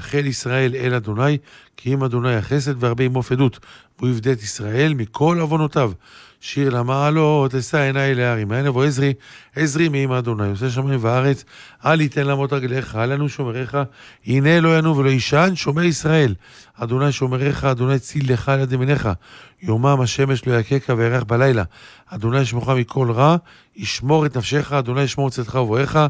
יחל ישראל אל אדוני, כי אם אדוני החסד והרבה עמו פדות, והוא יפדה את ישראל מכל עוונותיו. שיר למעלות, אשא עיני להרים, עין אבו עזרי, עזרי מעם אדוני, עושה שמיים וארץ, אל יתן למות רגליך, אל לנו שומריך, הנה לא ינום ולא ישן, שומר ישראל. אדוני שומריך, אדוני ציל לך על יד ימיניך, יומם השמש לא יקקה וירח בלילה. אדוני ישמורך מכל רע, ישמור את נפשך, אדוני ישמור צאתך ובואך,